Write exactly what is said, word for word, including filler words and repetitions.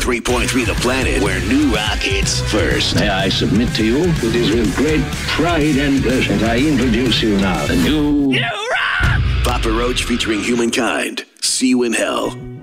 three point three The Planet, where new rock hits first. May I submit to you, it is with great pride and pleasure that I introduce you now, the new... New rock! Papa Roach featuring Humankind. See you in hell.